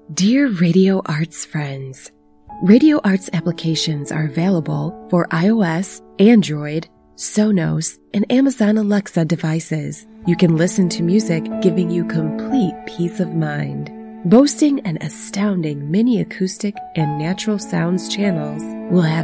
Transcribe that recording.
Dear Radio Arts friends, Radio Arts applications are available for iOS, Android, Sonos, and Amazon Alexa devices. You can listen to music, giving you complete peace of mind. Boasting an astounding mini acoustic and natural sounds channels, will have